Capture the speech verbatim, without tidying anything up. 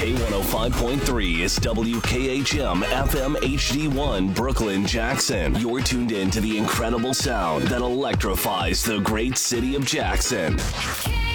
K one oh five point three is W K H M F M H D one Brooklyn, Jackson. You're tuned in to the incredible sound that electrifies the great city of Jackson. K